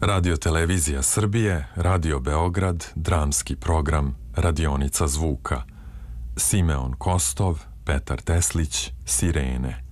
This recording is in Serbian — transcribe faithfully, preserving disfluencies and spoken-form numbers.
Radio Televizija Srbije, Radio Beograd, dramski program Radionica zvuka. Simeon Kostov, Petar Teslić, Sirene.